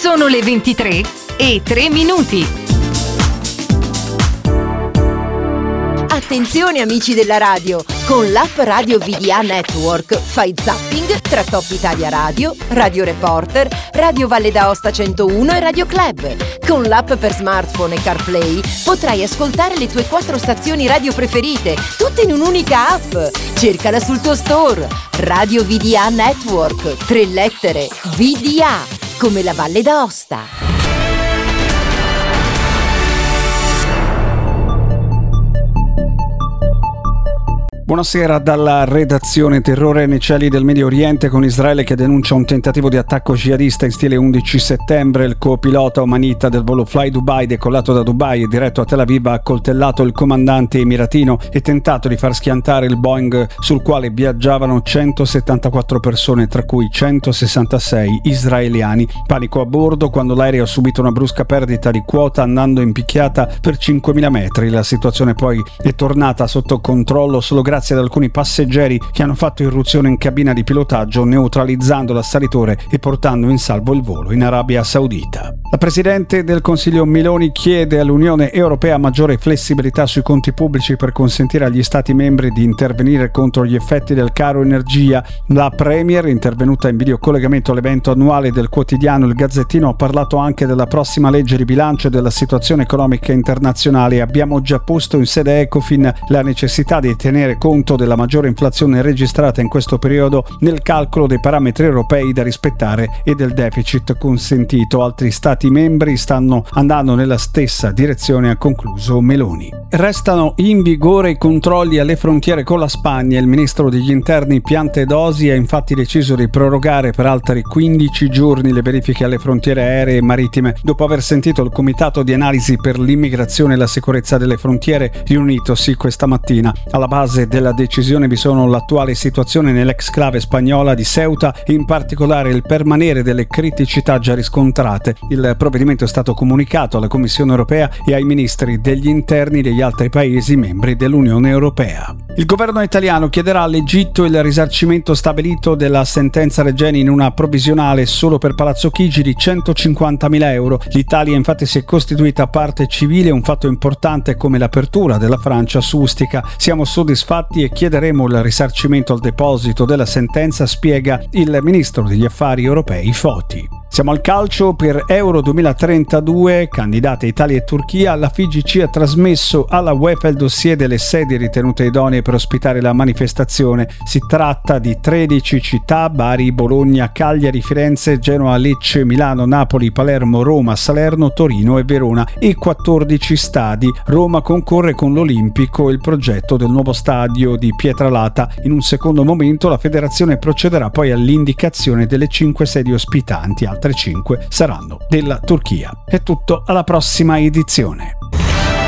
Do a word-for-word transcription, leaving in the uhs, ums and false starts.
Sono le ventitré e tre minuti. Attenzione amici della radio, con l'app Radio V D A Network fai zapping tra Top Italia Radio, Radio Reporter, Radio Valle d'Aosta centouno e Radio Club. Con l'app per smartphone e CarPlay potrai ascoltare le tue quattro stazioni radio preferite, tutte in un'unica app. Cercala sul tuo store. Radio V D A Network, tre lettere, V D A, come la Valle d'Aosta. Buonasera dalla redazione. Terrore nei cieli del Medio Oriente, con Israele che denuncia un tentativo di attacco jihadista in stile undici settembre. Il copilota omanita del volo Fly Dubai, decollato da Dubai e diretto a Tel Aviv, ha accoltellato il comandante emiratino e tentato di far schiantare il Boeing sul quale viaggiavano centosettantaquattro persone, tra cui centosessantasei israeliani. Panico a bordo quando l'aereo ha subito una brusca perdita di quota, andando in picchiata per cinquemila metri. La situazione poi è tornata sotto controllo solo grazie grazie ad alcuni passeggeri che hanno fatto irruzione in cabina di pilotaggio, neutralizzando l'assalitore e portando in salvo il volo in Arabia Saudita. La Presidente del Consiglio Meloni chiede all'Unione Europea maggiore flessibilità sui conti pubblici per consentire agli Stati membri di intervenire contro gli effetti del caro energia. La Premier, intervenuta in videocollegamento all'evento annuale del quotidiano Il Gazzettino, ha parlato anche della prossima legge di bilancio e della situazione economica internazionale. Abbiamo già posto in sede Ecofin la necessità di tenere conto della maggiore inflazione registrata in questo periodo nel calcolo dei parametri europei da rispettare e del deficit consentito. Altri Stati membri stanno andando nella stessa direzione, ha concluso Meloni. Restano in vigore i controlli alle frontiere con la Spagna. Il ministro degli interni Piantedosi ha infatti deciso di prorogare per altri quindici giorni le verifiche alle frontiere aeree e marittime, dopo aver sentito il Comitato di Analisi per l'Immigrazione e la Sicurezza delle Frontiere, riunitosi questa mattina. Alla base della decisione vi sono l'attuale situazione nell'exclave spagnola di Ceuta e in particolare il permanere delle criticità già riscontrate. Il provvedimento è stato comunicato alla Commissione europea e ai ministri degli interni degli altri paesi membri dell'Unione Europea. Il governo italiano chiederà all'Egitto il risarcimento stabilito della sentenza Regeni in una provvisionale solo per Palazzo Chigi di centocinquantamila euro. L'Italia infatti si è costituita parte civile, un fatto importante come l'apertura della Francia su Ustica. Siamo soddisfatti e chiederemo il risarcimento al deposito della sentenza, spiega il ministro degli affari europei Foti. Siamo al calcio. Per Euro duemilatrentadue, candidate Italia e Turchia, la F I G C ha trasmesso alla UEFA il dossier delle sedi ritenute idonee per ospitare la manifestazione. Si tratta di tredici città: Bari, Bologna, Cagliari, Firenze, Genoa, Lecce, Milano, Napoli, Palermo, Roma, Salerno, Torino e Verona, e quattordici stadi. Roma concorre con l'Olimpico e il progetto del nuovo stadio di Pietralata. In un secondo momento la federazione procederà poi all'indicazione delle cinque sedi ospitanti. Altre cinque saranno della Turchia. È tutto, alla prossima edizione.